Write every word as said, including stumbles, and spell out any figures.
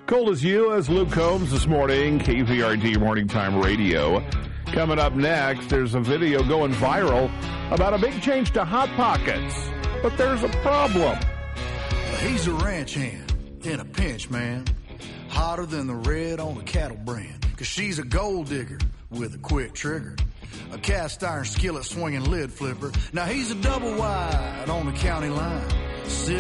Cold as you, as Luke Combs this morning, K V R D Morning Time Radio. Coming up next, there's a video going viral about a big change to Hot Pockets. But there's a problem. He's a ranch hand in a pinch, man. Hotter than the red on a cattle brand. Cause she's a gold digger with a quick trigger. A cast iron skillet swinging lid flipper. Now he's a double wide on the county line. Sit